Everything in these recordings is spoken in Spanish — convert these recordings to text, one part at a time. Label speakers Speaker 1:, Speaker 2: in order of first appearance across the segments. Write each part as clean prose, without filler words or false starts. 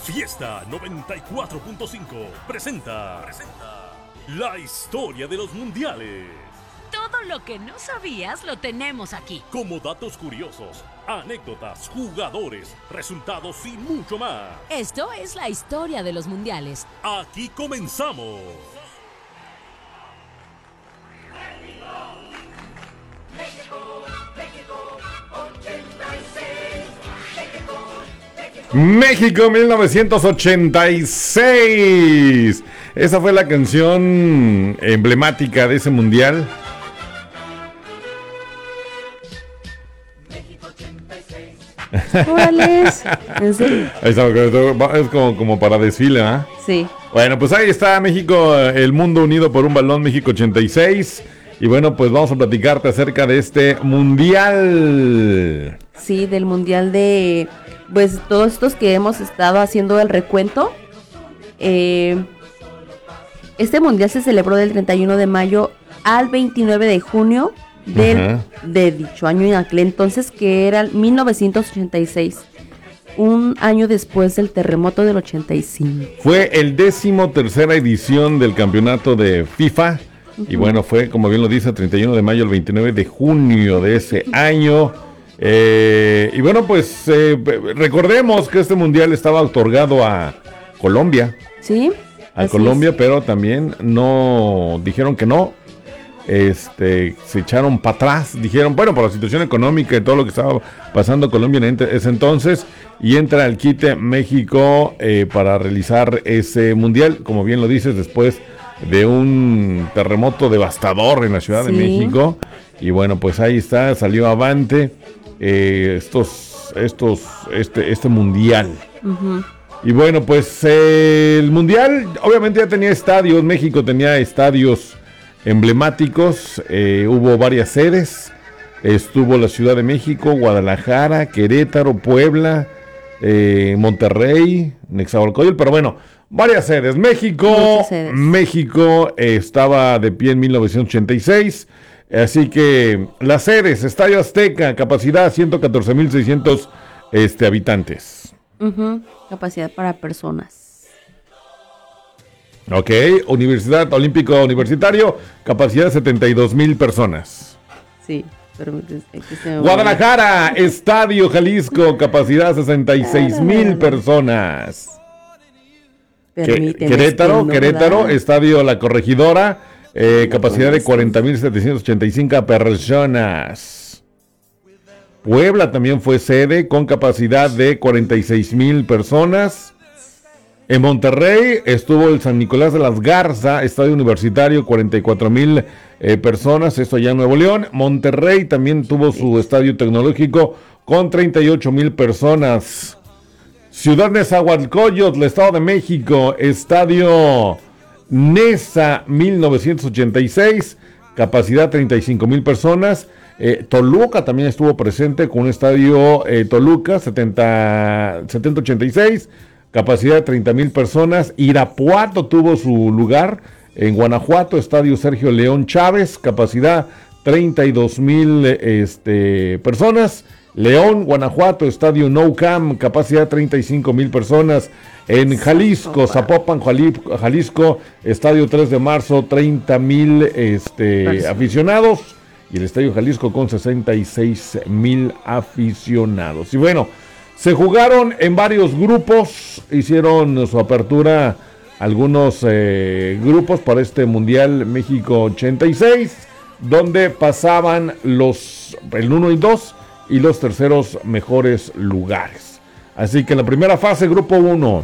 Speaker 1: Fiesta 94.5 presenta la historia de los mundiales.
Speaker 2: Todo lo que no sabías lo tenemos aquí.
Speaker 1: Como datos curiosos, anécdotas, jugadores, resultados y mucho más.
Speaker 2: Esto es la historia de los mundiales.
Speaker 1: Aquí comenzamos.
Speaker 3: México 1986. Esa fue la canción emblemática de ese mundial.
Speaker 4: ¿Cuáles? ¿En serio?
Speaker 3: Es como para desfile, ¿ah?
Speaker 4: Sí.
Speaker 3: Bueno, pues ahí está México, el mundo unido por un balón, México 86. Y bueno, pues vamos a platicarte acerca de este mundial.
Speaker 4: Sí, del mundial de... Pues todos estos que hemos estado haciendo el recuento. Este mundial se celebró del 31 de mayo al 29 de junio de dicho año, en aquel entonces, que era 1986. Un año después del terremoto del 85.
Speaker 3: Fue el 13ª edición del campeonato de FIFA. Y bueno, fue, como bien lo dice, 31 de mayo al 29 de junio de ese año. Y bueno, pues recordemos que este mundial estaba otorgado a Colombia.
Speaker 4: Sí.
Speaker 3: A Colombia, es. Pero también no dijeron que no. Se echaron para atrás. Dijeron, bueno, por la situación económica y todo lo que estaba pasando Colombia en ese entonces. Y entra al quite México para realizar ese mundial, como bien lo dices, después de un terremoto devastador en la Ciudad de México. Y bueno, pues ahí está, salió avante este mundial. Y bueno, pues el mundial obviamente ya tenía estadios. México tenía estadios emblemáticos, hubo varias sedes. Estuvo la Ciudad de México, Guadalajara, Querétaro, Puebla, Monterrey, Nezahualcóyotl, pero bueno, varias sedes. México estaba de pie en 1986. Así que las sedes: Estadio Azteca, capacidad 114,600 habitantes.
Speaker 4: Capacidad para personas.
Speaker 3: Ok, Universidad Olímpico Universitario, capacidad 72,000 personas.
Speaker 4: Sí, pero
Speaker 3: Guadalajara, Estadio Jalisco, capacidad 66,000 personas. Querétaro, Estadio La Corregidora, capacidad de 40,785 personas. Puebla también fue sede con capacidad de 46,000 personas. En Monterrey estuvo el San Nicolás de las Garza, Estadio Universitario, 44,000 personas, esto allá en Nuevo León. Monterrey también tuvo su estadio tecnológico con 38,000 personas. Ciudad Nezahualcóyotl, Estado de México, Estadio Nesa 1986, capacidad 35,000 personas. Toluca también estuvo presente con un estadio Toluca 7086, capacidad de 30,000 personas. Irapuato tuvo su lugar en Guanajuato, estadio Sergio León Chávez, capacidad 32,000 personas. León, Guanajuato, estadio Nou Camp, capacidad 35,000 personas. En Jalisco, Zapopan, Jalisco, estadio 3 de marzo, 30,000 aficionados. Y el estadio Jalisco con 66,000 aficionados. Y bueno, se jugaron en varios grupos, hicieron su apertura algunos grupos para este Mundial México 86, donde pasaban el 1 y 2 y los terceros mejores lugares. Así que en la primera fase, grupo 1.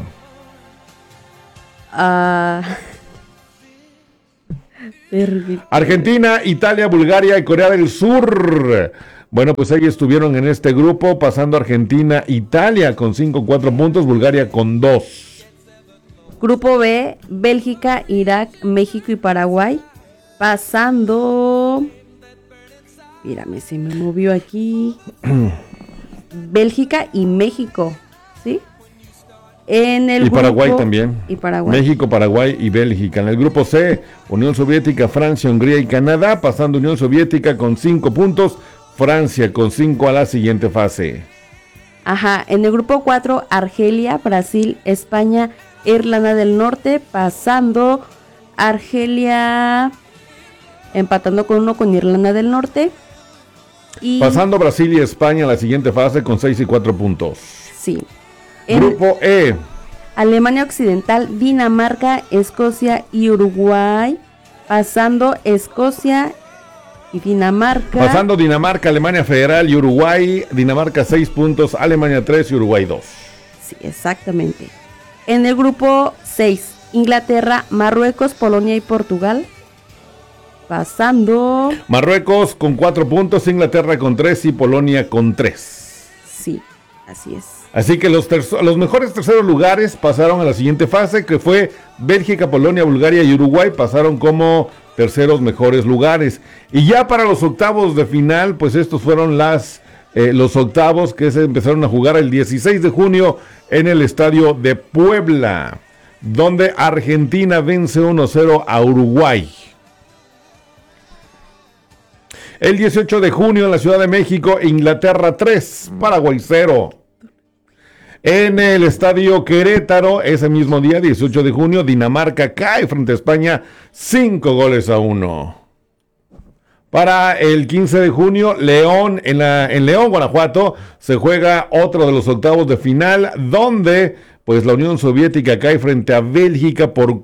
Speaker 3: Argentina, Italia, Bulgaria y Corea del Sur. Bueno, pues ahí estuvieron en este grupo, pasando Argentina, Italia con 5-4 puntos, Bulgaria con 2.
Speaker 4: Grupo B, Bélgica, Irak, México y Paraguay. Pasando... Mírame, se me movió aquí. Bélgica y México, ¿sí? En el grupo,
Speaker 3: Paraguay también.
Speaker 4: Y Paraguay.
Speaker 3: México, Paraguay y Bélgica. En el grupo C, Unión Soviética, Francia, Hungría y Canadá, pasando Unión Soviética con 5 puntos, Francia con 5 a la siguiente fase.
Speaker 4: Ajá, en el grupo 4, Argelia, Brasil, España, Irlanda del Norte, pasando Argelia empatando con 1 con Irlanda del Norte. Y
Speaker 3: Pasando Brasil y España a la siguiente fase con 6 y 4 puntos.
Speaker 4: sí.
Speaker 3: Grupo E.
Speaker 4: Alemania Occidental, Dinamarca, Escocia y Uruguay. Pasando Escocia y Dinamarca.
Speaker 3: Pasando Dinamarca, Alemania Federal y Uruguay. Dinamarca 6 puntos, Alemania 3 y Uruguay 2.
Speaker 4: Sí, exactamente. En el grupo 6, Inglaterra, Marruecos, Polonia y Portugal. Pasando.
Speaker 3: Marruecos con 4 puntos, Inglaterra con 3 y Polonia con 3.
Speaker 4: Sí, así es.
Speaker 3: Así que los mejores terceros lugares pasaron a la siguiente fase, que fue Bélgica, Polonia, Bulgaria y Uruguay, pasaron como terceros mejores lugares. Y ya para los octavos de final, pues estos fueron los octavos que se empezaron a jugar el 16 de junio en el estadio de Puebla, donde Argentina vence 1-0 a Uruguay. El 18 de junio en la Ciudad de México, Inglaterra 3, Paraguay 0. En el estadio Querétaro, ese mismo día, 18 de junio, Dinamarca cae frente a España 5-1. Para el 15 de junio, León, en León, Guanajuato, se juega otro de los octavos de final, donde pues la Unión Soviética cae frente a Bélgica por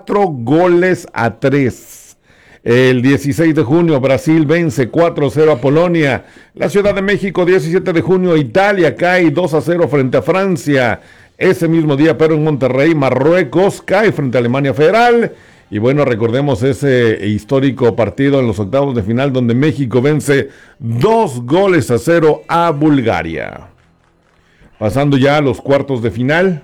Speaker 3: 4-3. El 16 de junio, Brasil vence 4-0 a Polonia. La Ciudad de México, 17 de junio, Italia cae 2-0 frente a Francia. Ese mismo día, pero en Monterrey, Marruecos cae frente a Alemania Federal. Y bueno, recordemos ese histórico partido en los octavos de final, donde México vence 2-0 a Bulgaria. Pasando ya a los cuartos de final,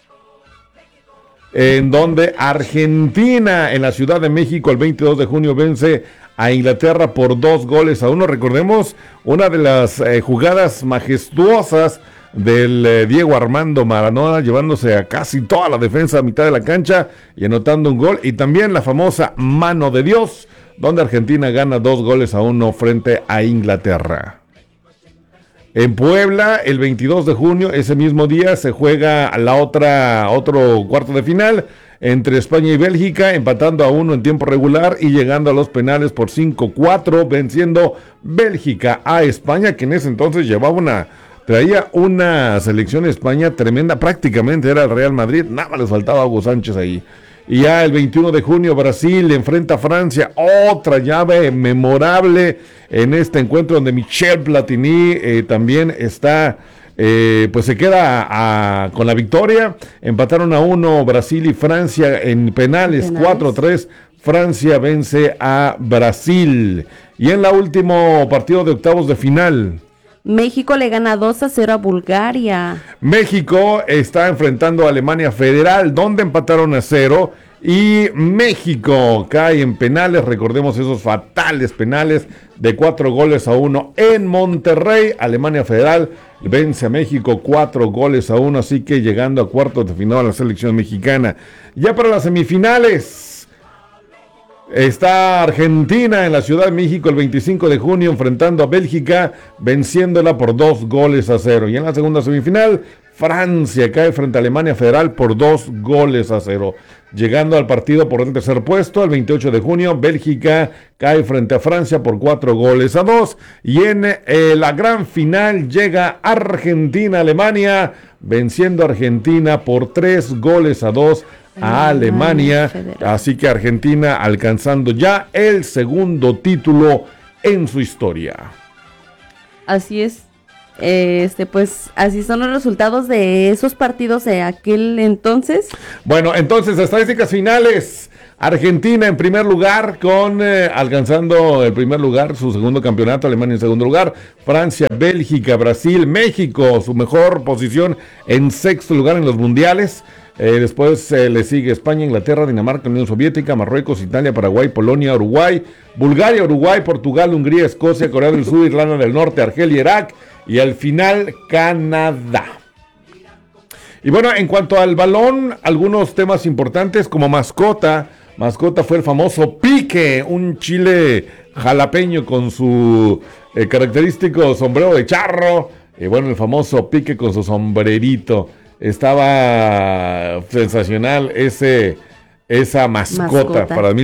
Speaker 3: en donde Argentina en la Ciudad de México el 22 de junio vence a Inglaterra por 2-1. Recordemos una de las jugadas majestuosas del Diego Armando Maradona, llevándose a casi toda la defensa a mitad de la cancha y anotando un gol, y también la famosa mano de Dios, donde Argentina gana 2-1 frente a Inglaterra. En Puebla, el 22 de junio, ese mismo día, se juega otro cuarto de final entre España y Bélgica, empatando a 1 en tiempo regular y llegando a los penales por 5-4, venciendo Bélgica a España, que en ese entonces traía una selección España tremenda, prácticamente era el Real Madrid, nada más les faltaba Hugo Sánchez ahí. Y ya el 21 de junio Brasil enfrenta a Francia, otra llave memorable en este encuentro donde Michel Platini también está, pues se queda con la victoria. Empataron a 1 Brasil y Francia en penales. 4-3, Francia vence a Brasil. Y en la último partido de octavos de final,
Speaker 4: México le gana 2-0 a Bulgaria.
Speaker 3: México está enfrentando a Alemania Federal, donde empataron a 0. Y México cae en penales. Recordemos esos fatales penales de 4-1 en Monterrey. Alemania Federal vence a México 4-1. Así que llegando a cuartos de final a la selección mexicana. Ya para las semifinales está Argentina en la Ciudad de México el 25 de junio enfrentando a Bélgica, venciéndola por 2-0. Y en la segunda semifinal, Francia cae frente a Alemania Federal por 2-0. Llegando al partido por el tercer puesto, el 28 de junio, Bélgica cae frente a Francia por 4-2. Y en la gran final llega Argentina-Alemania, venciendo a Argentina por 3-2 a Alemania, así que Argentina alcanzando ya el segundo título en su historia.
Speaker 4: Así es. Pues así son los resultados de esos partidos de aquel entonces.
Speaker 3: Bueno, entonces estadísticas finales. Argentina en primer lugar alcanzando el primer lugar, su segundo campeonato. Alemania en segundo lugar, Francia, Bélgica, Brasil, México, su mejor posición en sexto lugar en los mundiales. Después le sigue España, Inglaterra, Dinamarca, Unión Soviética, Marruecos, Italia, Paraguay, Polonia, Uruguay, Bulgaria, Uruguay, Portugal, Hungría, Escocia, Corea del Sur, Irlanda del Norte, Argelia, Irak y al final Canadá. Y bueno, en cuanto al balón, algunos temas importantes como mascota fue el famoso Pique, un chile jalapeño con su característico sombrero de charro. Bueno, el famoso Pique con su sombrerito. Estaba sensacional esa mascota para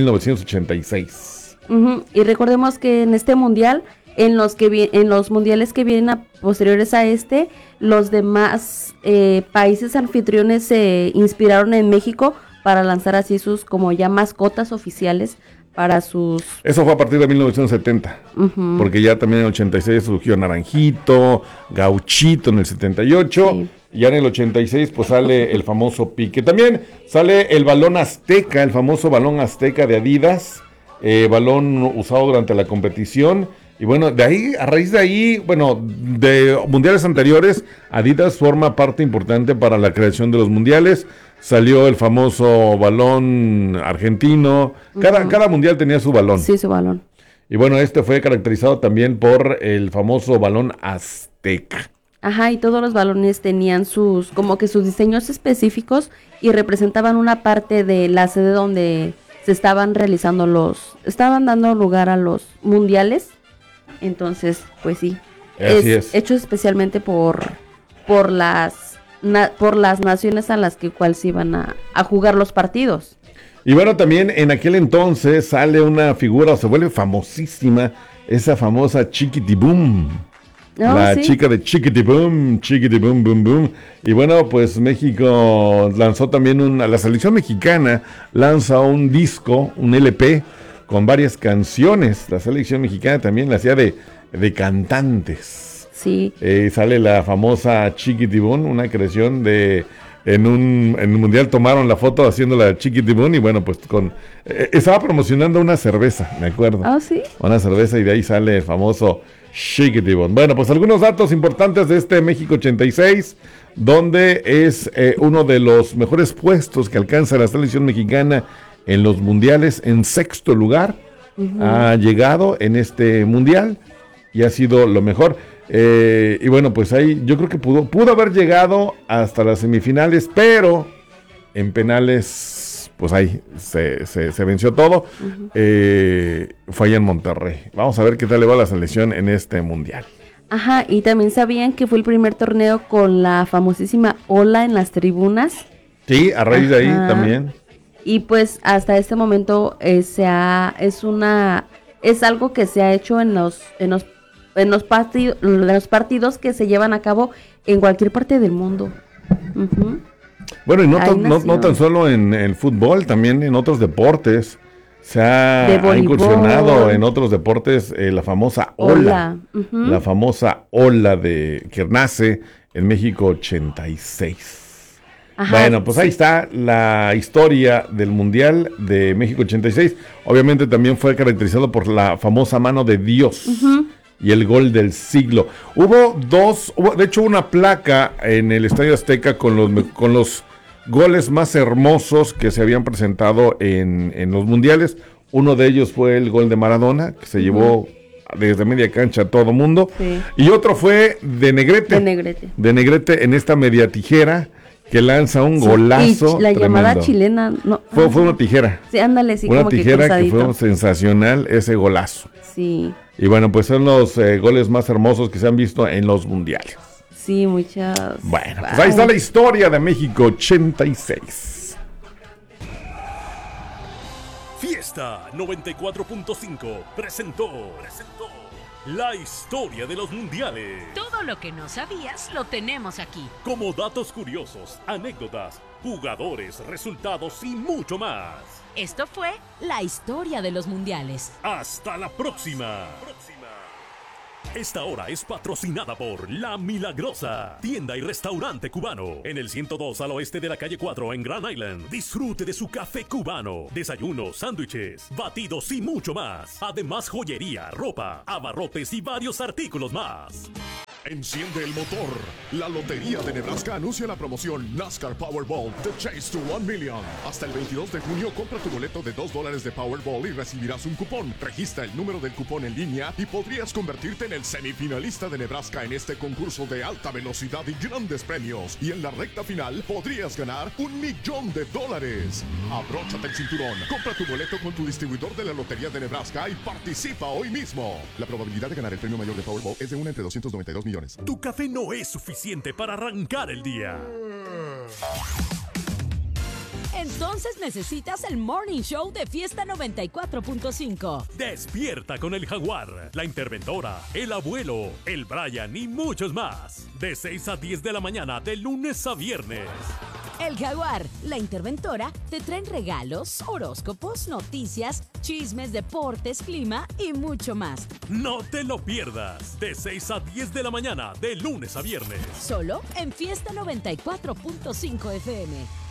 Speaker 3: 1986.
Speaker 4: Y recordemos que en este mundial, en los mundiales que vienen posteriores a los demás países anfitriones se inspiraron en México para lanzar así sus como ya mascotas oficiales para sus...
Speaker 3: Eso fue a partir de 1970, porque ya también en el 86 surgió Naranjito, Gauchito en el 78, sí. Ya en el 86 pues sale el famoso Pique. También sale el balón azteca, el famoso balón azteca de Adidas, balón usado durante la competición. Y bueno, de ahí, a raíz de ahí, bueno, de mundiales anteriores, Adidas forma parte importante para la creación de los mundiales. Salió el famoso balón argentino. Cada mundial tenía su balón.
Speaker 4: Sí, su balón.
Speaker 3: Y bueno, este fue caracterizado también por el famoso balón azteca.
Speaker 4: Ajá, y todos los balones tenían sus diseños específicos y representaban una parte de la sede donde se estaban estaban dando lugar a los mundiales. Entonces, pues sí, es hecho especialmente por las naciones a las cual se iban a jugar los partidos.
Speaker 3: Y bueno, también en aquel entonces sale una figura, se vuelve famosísima, esa famosa Chiquitibum. ¿Sí? Chica de Chiquitibum, Boom Boom. Y bueno, pues México lanzó también la selección mexicana lanza un disco, un LP, con varias canciones. La selección mexicana también la hacía de cantantes.
Speaker 4: Sí.
Speaker 3: Sale la famosa Chiquitibum, una creación en un mundial tomaron la foto haciendo la Chiquitibum y bueno, pues estaba promocionando una cerveza, me acuerdo.
Speaker 4: Ah, sí.
Speaker 3: Una cerveza y de ahí sale el famoso Chiquitibum. Bueno, pues algunos datos importantes de este México 86, donde es uno de los mejores puestos que alcanza la selección mexicana en los mundiales. En 6º lugar ha llegado en este mundial y ha sido lo mejor. Y bueno, pues ahí yo creo que pudo haber llegado hasta las semifinales, pero en penales pues ahí se venció todo. Fue allá en Monterrey. Vamos a ver qué tal le va a la selección en este mundial.
Speaker 4: Ajá, y también sabían que fue el primer torneo con la famosísima ola en las tribunas.
Speaker 3: Sí, a raíz de ahí también.
Speaker 4: Y pues hasta este momento es algo que se ha hecho en los partidos que se llevan a cabo en cualquier parte del mundo.
Speaker 3: Bueno, y no tan solo en el fútbol, también en otros deportes. Se ha incursionado en otros deportes la famosa ola. La famosa ola que nace en México 86. Ajá, bueno, pues sí. Ahí está la historia del Mundial de México 86. Obviamente también fue caracterizado por la famosa mano de Dios y el gol del siglo. Hubo de hecho una placa en el Estadio Azteca con los goles más hermosos que se habían presentado en los mundiales. Uno de ellos fue el gol de Maradona, que se llevó desde media cancha a todo mundo. Sí. Y otro fue de Negrete. De Negrete en esta media tijera que lanza un golazo.
Speaker 4: Y la llamada chilena. No,
Speaker 3: fue una tijera.
Speaker 4: Sí, ándale, sí,
Speaker 3: una
Speaker 4: como
Speaker 3: tijera que fue sensacional ese golazo.
Speaker 4: Sí.
Speaker 3: Y bueno, pues son los goles más hermosos que se han visto en los mundiales.
Speaker 4: Sí, muchas.
Speaker 3: Bueno, pues ahí está la historia de México 86.
Speaker 1: Fiesta 94.5 presentó la historia de los mundiales.
Speaker 2: Todo lo que no sabías lo tenemos aquí.
Speaker 1: Como datos curiosos, anécdotas, jugadores, resultados y mucho más.
Speaker 2: Esto fue la historia de los mundiales.
Speaker 1: Hasta la próxima. Esta hora es patrocinada por La Milagrosa, tienda y restaurante cubano, en el 102 al oeste de la calle 4 en Grand Island. Disfrute de su café cubano, desayunos, sándwiches, batidos y mucho más. Además, joyería, ropa, abarrotes y varios artículos más.
Speaker 5: Enciende el motor. La Lotería de Nebraska anuncia la promoción NASCAR Powerball The Chase to 1 Million. Hasta el 22 de junio compra tu boleto de $2 de Powerball y recibirás un cupón. Registra el número del cupón en línea y podrías convertirte en el semifinalista de Nebraska en este concurso de alta velocidad y grandes premios. Y en la recta final podrías ganar $1 millón. Abróchate el cinturón. Compra tu boleto con tu distribuidor de la Lotería de Nebraska y participa hoy mismo. La probabilidad de ganar el premio mayor de Powerball es de 1 entre 292 millones.
Speaker 1: Tu café no es suficiente para arrancar el día.
Speaker 2: Entonces necesitas el Morning Show de Fiesta 94.5.
Speaker 1: Despierta con el Jaguar, la interventora, el abuelo, el Brian y muchos más. De 6 a 10 de la mañana, de lunes a viernes.
Speaker 2: El Jaguar, la interventora, te traen regalos, horóscopos, noticias, chismes, deportes, clima y mucho más.
Speaker 1: No te lo pierdas. De 6 a 10 de la mañana, de lunes a viernes.
Speaker 2: Solo en Fiesta 94.5 FM.